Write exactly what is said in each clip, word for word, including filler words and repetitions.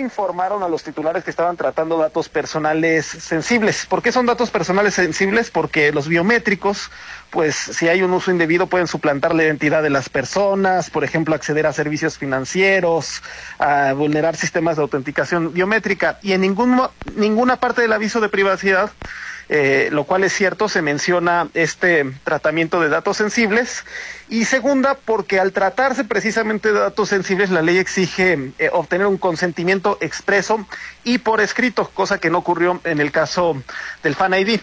informaron a los titulares que estaban tratando datos personales sensibles. ¿Por qué son datos personales sensibles? Porque los biométricos, pues si hay un uso indebido pueden suplantar la identidad de las personas, por ejemplo, acceder a servicios financieros, a vulnerar sistemas de autenticación biométrica, y en ningún, ninguna parte del aviso de privacidad, eh, lo cual es cierto, se menciona este tratamiento de datos sensibles. Y segunda, porque al tratarse precisamente de datos sensibles, la ley exige eh, obtener un consentimiento expreso y por escrito, cosa que no ocurrió en el caso del Fan I D.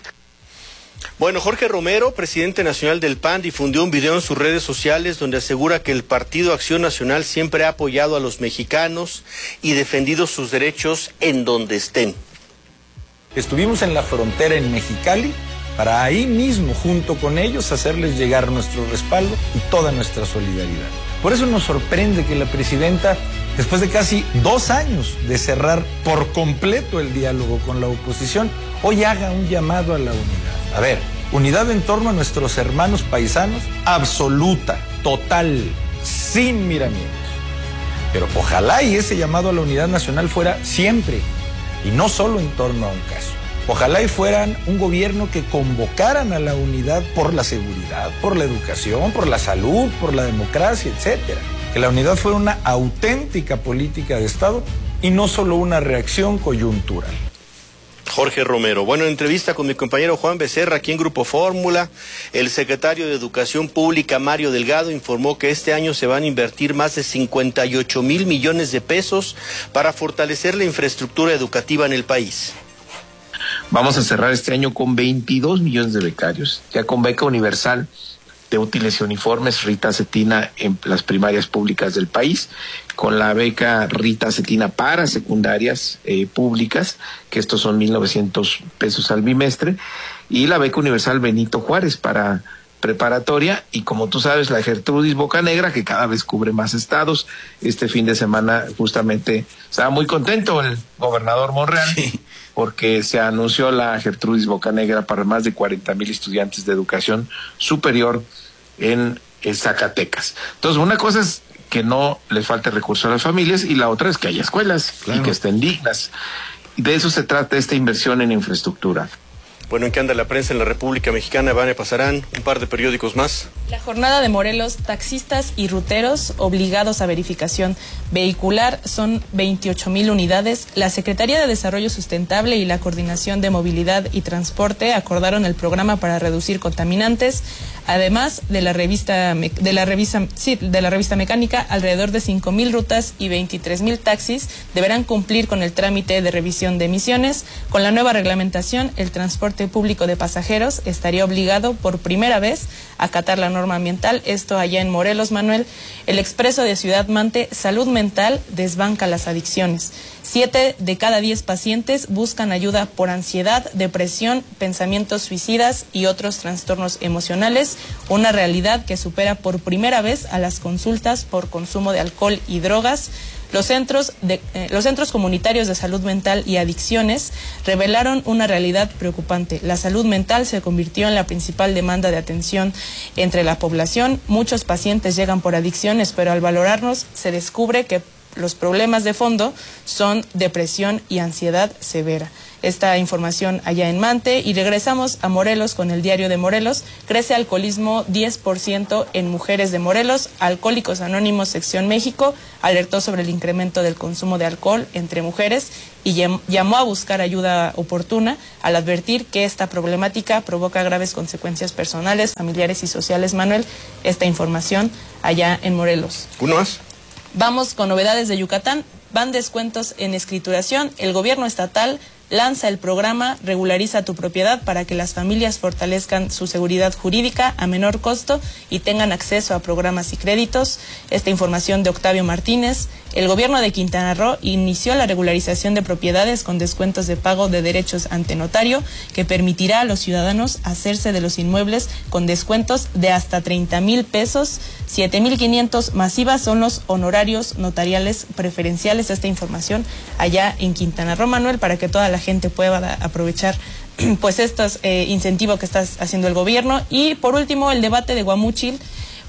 Bueno, Jorge Romero, presidente nacional del P A N, difundió un video en sus redes sociales donde asegura que el Partido Acción Nacional siempre ha apoyado a los mexicanos y defendido sus derechos en donde estén. Estuvimos en la frontera en Mexicali para ahí mismo, junto con ellos, hacerles llegar nuestro respaldo y toda nuestra solidaridad. Por eso nos sorprende que la presidenta, después de casi dos años de cerrar por completo el diálogo con la oposición, hoy haga un llamado a la unidad. A ver, unidad en torno a nuestros hermanos paisanos, absoluta, total, sin miramientos. Pero ojalá y ese llamado a la unidad nacional fuera siempre, y no solo en torno a un caso. Ojalá y fueran un gobierno que convocaran a la unidad por la seguridad, por la educación, por la salud, por la democracia, etcétera. Que la unidad fuera una auténtica política de Estado y no solo una reacción coyuntural. Jorge Romero. Bueno, en entrevista con mi compañero Juan Becerra aquí en Grupo Fórmula, el secretario de Educación Pública, Mario Delgado, informó que este año se van a invertir más de cincuenta y ocho mil millones de pesos para fortalecer la infraestructura educativa en el país. Vamos a cerrar este año con veintidós millones de becarios, ya con beca universal de útiles y uniformes Rita Cetina en las primarias públicas del país, con la beca Rita Cetina para secundarias eh, públicas, que estos son mil novecientos pesos al bimestre, y la beca universal Benito Juárez para preparatoria, y como tú sabes, la Gertrudis Bocanegra, que cada vez cubre más estados. Este fin de semana justamente estaba muy contento el gobernador Monreal, sí, porque se anunció la Gertrudis Bocanegra para más de cuarenta mil estudiantes de educación superior en, en Zacatecas. Entonces, una cosa es que no les falte recursos a las familias, y la otra es que haya escuelas, claro, y que estén dignas. Y de eso se trata esta inversión en infraestructura. Bueno, ¿en qué anda la prensa en la República Mexicana? Vane Pasarán, un par de periódicos más. La jornada de Morelos, taxistas y ruteros obligados a verificación vehicular, son veintiocho mil unidades. La Secretaría de Desarrollo Sustentable y la Coordinación de Movilidad y Transporte acordaron el programa para reducir contaminantes. Además de la revista de la revista sí, de la revista mecánica, alrededor de cinco mil rutas y veintitrés mil taxis deberán cumplir con el trámite de revisión de emisiones. Con la nueva reglamentación, el transporte público de pasajeros estaría obligado por primera vez a acatar la norma ambiental. Esto allá en Morelos, Manuel. El expreso de Ciudad Mante, salud mental desbanca las adicciones. Siete de cada diez pacientes buscan ayuda por ansiedad, depresión, pensamientos suicidas y otros trastornos emocionales, una realidad que supera por primera vez a las consultas por consumo de alcohol y drogas. Los centros, de, eh, los centros comunitarios de salud mental y adicciones revelaron una realidad preocupante. La salud mental se convirtió en la principal demanda de atención entre la población. Muchos pacientes llegan por adicciones, pero al valorarnos se descubre que los problemas de fondo son depresión y ansiedad severa. Esta información allá en Mante. Y regresamos a Morelos con el Diario de Morelos. Crece alcoholismo diez por ciento en mujeres de Morelos. Alcohólicos Anónimos Sección México alertó sobre el incremento del consumo de alcohol entre mujeres y llamó a buscar ayuda oportuna al advertir que esta problemática provoca graves consecuencias personales, familiares y sociales. Manuel, esta información allá en Morelos. ¿Uno más? Vamos con novedades de Yucatán. Van descuentos en escrituración. El gobierno estatal lanza el programa Regulariza tu propiedad para que las familias fortalezcan su seguridad jurídica a menor costo y tengan acceso a programas y créditos. Esta información de Octavio Martínez. El gobierno de Quintana Roo inició la regularización de propiedades con descuentos de pago de derechos ante notario que permitirá a los ciudadanos hacerse de los inmuebles con descuentos de hasta treinta mil pesos. siete mil quinientos masivas son los honorarios notariales preferenciales. Esta información allá en Quintana Roo, Manuel, para que toda la gente pueda aprovechar pues estos eh, incentivos que está haciendo el gobierno. Y por último, el debate de Guamúchil.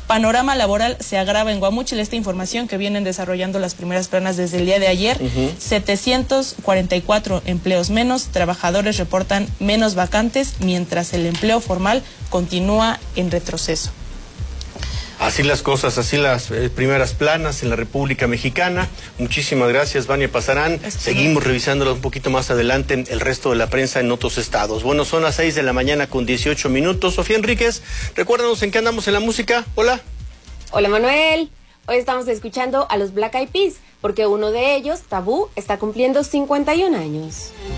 panorama laboral se agrava en Guamúchil. Esta información que vienen desarrollando las primeras planas desde el día de ayer, uh-huh. setecientos cuarenta y cuatro empleos menos, trabajadores reportan menos vacantes, mientras el empleo formal continúa en retroceso. Así las cosas, así las eh, primeras planas en la República Mexicana. Muchísimas gracias, Vania Pasarán. Seguimos revisándolas un poquito más adelante en el resto de la prensa en otros estados. Bueno, son las seis de la mañana con dieciocho minutos. Sofía Enríquez, recuérdanos en qué andamos en la música. Hola. Hola, Manuel. Hoy estamos escuchando a los Black Eyed Peas, porque uno de ellos, Tabú, está cumpliendo cincuenta y un años.